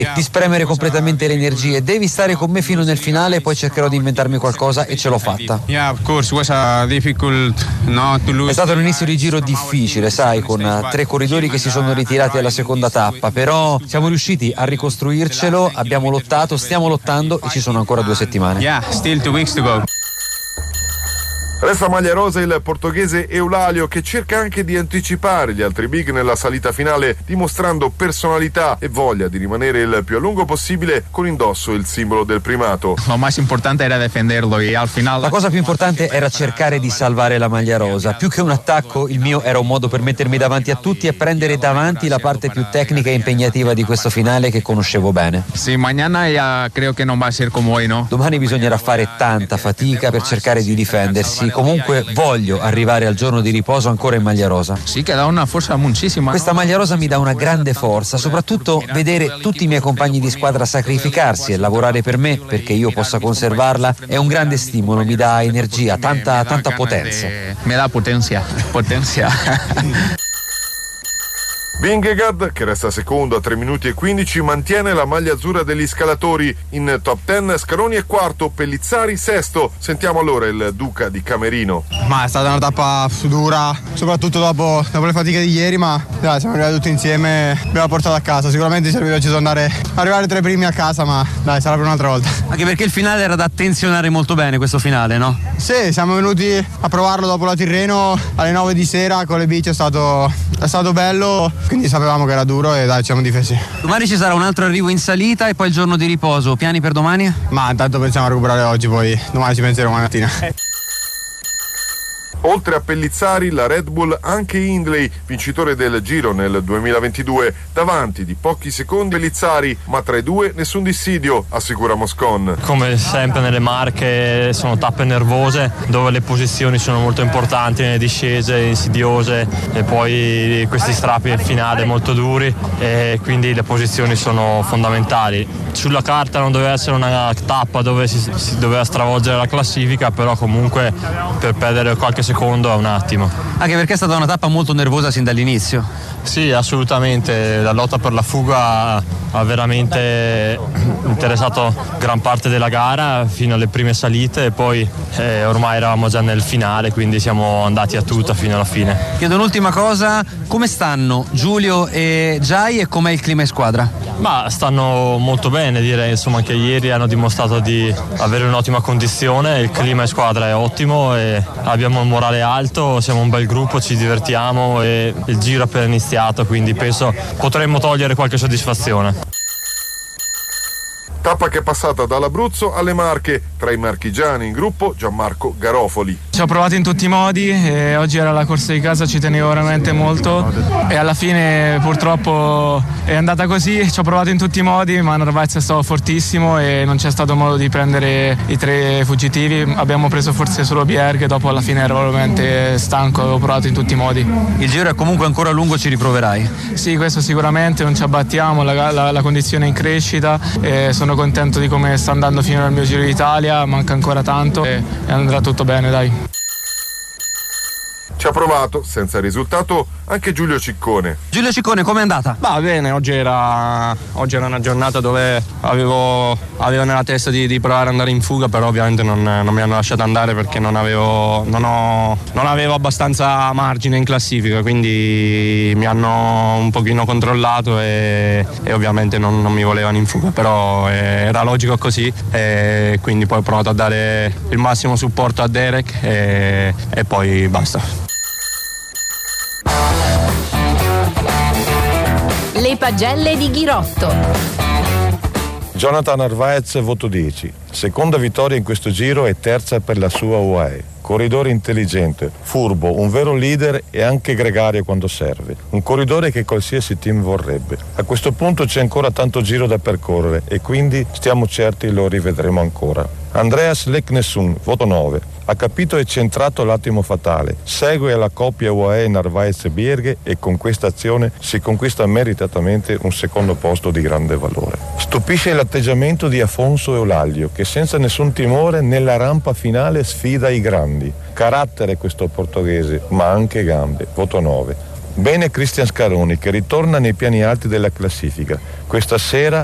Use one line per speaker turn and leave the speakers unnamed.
e di spremere completamente le energie. Devi stare con me fino nel finale, poi cercherò di inventarmi qualcosa e ce l'ho fatta.
Yeah, of course, was difficult not to lose.
È stato un inizio di giro difficile, sai, con 3 corridori che si sono ritirati alla seconda tappa, però siamo riusciti a ricostruircelo, abbiamo lottato, stiamo lottando e ci sono ancora 2 settimane.
Yeah, still 2 weeks to go.
Resta maglia rosa il portoghese Eulalio, che cerca anche di anticipare gli altri big nella salita finale, dimostrando personalità e voglia di rimanere il più a lungo possibile con indosso il simbolo del primato.
Lo más importante era defenderlo y al final.
La cosa più importante era cercare di salvare la maglia rosa. Più che un attacco, il mio era un modo per mettermi davanti a tutti e prendere davanti la parte più tecnica e impegnativa di questo finale che conoscevo bene.
Sì, mañana ya creo que non va a ser como hoy, no?
Domani bisognerà fare tanta fatica per cercare di difendersi. Comunque voglio arrivare al giorno di riposo ancora in maglia rosa.
Sì, che dà una forza muchísima.
Questa maglia rosa mi dà una grande forza, soprattutto vedere tutti i miei compagni di squadra sacrificarsi e lavorare per me perché io possa conservarla è un grande stimolo, mi dà energia, tanta potenza.
Me da potenza.
Vingegaard, che resta secondo a 3 minuti e 15, mantiene la maglia azzurra degli scalatori. In top 10 Scaroni è quarto, Pellizzari sesto. Sentiamo allora il Duca di Camerino.
Ma è stata una tappa dura, soprattutto dopo le fatiche di ieri, ma dai, siamo arrivati tutti insieme, abbiamo portato a casa. Sicuramente ci serviva arrivare tra i primi a casa, ma dai, sarà per un'altra volta.
Anche perché il finale era da attenzionare molto bene, questo finale, no?
Sì, siamo venuti a provarlo dopo la Tirreno alle 9 di sera con le bici, è stato bello, quindi sapevamo che era duro e dai, ci siamo difesi.
Domani ci sarà un altro arrivo in salita e poi il giorno di riposo. Piani per domani?
Ma intanto pensiamo a recuperare oggi, poi domani ci penseremo mattina.
Oltre a Pellizzari, la Red Bull anche Hindley, vincitore del Giro nel 2022, davanti di pochi secondi Pellizzari, ma tra i due nessun dissidio, assicura Moscon.
Come sempre nelle Marche sono tappe nervose dove le posizioni sono molto importanti, nelle discese insidiose e poi questi strappi in finale molto duri e quindi le posizioni sono fondamentali. Sulla carta non doveva essere una tappa dove si doveva stravolgere la classifica, però comunque per perdere qualche secondo è un attimo.
Anche perché è stata una tappa molto nervosa sin dall'inizio.
Sì, assolutamente, la lotta per la fuga ha veramente interessato gran parte della gara fino alle prime salite e poi ormai eravamo già nel finale, quindi siamo andati a tutta fino alla fine.
Chiedo un'ultima cosa, come stanno Giulio e Giai e com'è il clima in squadra?
Ma stanno molto bene, direi, insomma, anche ieri hanno dimostrato di avere un'ottima condizione, il clima in squadra è ottimo e abbiamo il morale alto, siamo un bel gruppo, ci divertiamo e il giro è appena iniziato, quindi penso potremmo togliere qualche soddisfazione.
Tappa che è passata dall'Abruzzo alle Marche, tra i marchigiani in gruppo Gianmarco Garofoli.
Ci ho provato in tutti i modi e oggi era la corsa di casa, ci tenevo veramente molto e alla fine purtroppo è andata così, ci ho provato in tutti i modi ma Narvaez è stato fortissimo e non c'è stato modo di prendere i 3 fuggitivi, abbiamo preso forse solo Pierre che dopo alla fine ero veramente stanco, avevo provato in tutti i modi.
Il giro è comunque ancora lungo, ci riproverai?
Sì, questo sicuramente, non ci abbattiamo, la condizione è in crescita e sono contento di come sta andando fino al mio Giro d'Italia, manca ancora tanto e andrà tutto bene, dai.
Ci ha provato, senza risultato, anche Giulio Ciccone.
Giulio Ciccone, com'è andata?
Va bene, oggi era una giornata dove avevo nella testa di provare ad andare in fuga, però ovviamente non mi hanno lasciato andare perché non avevo abbastanza margine in classifica, quindi mi hanno un pochino controllato e ovviamente non mi volevano in fuga, però era logico così e quindi poi ho provato a dare il massimo supporto a Derek e poi basta.
Le pagelle di Ghirotto.
Jonathan Narvaez, voto 10. Seconda vittoria in questo giro e terza per la sua UAE. Corridore intelligente, furbo, un vero leader e anche gregario quando serve. Un corridore che qualsiasi team vorrebbe. A questo punto c'è ancora tanto giro da percorrere e quindi stiamo certi lo rivedremo ancora. Andreas Leknesund, voto 9. Ha capito e centrato l'attimo fatale. Segue la coppia UAE Narvaez-Bierghe e con questa azione si conquista meritatamente un secondo posto di grande valore. Stupisce l'atteggiamento di Afonso Eulaglio che senza nessun timore nella rampa finale sfida i grandi. Carattere questo portoghese, ma anche gambe. Voto 9. Bene Cristian Scaroni che ritorna nei piani alti della classifica. Questa sera